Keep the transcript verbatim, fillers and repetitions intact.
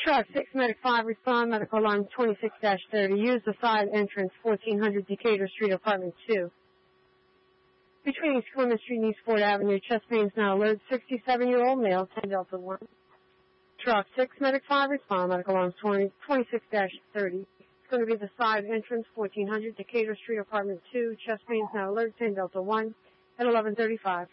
Truck six Medic five, respond, medical alarm twenty-six dash thirty. Use the side entrance, fourteen hundred Decatur Street, apartment two. Between East Clement Street and East Ford Avenue, chest pains now alert, sixty-seven-year-old male, ten Delta one. Truck six Medic five, respond, medical alarm twenty-six dash thirty. It's going to be the side entrance, fourteen hundred Decatur Street, apartment two. Chest pains now alert, ten Delta one, at eleven thirty-five.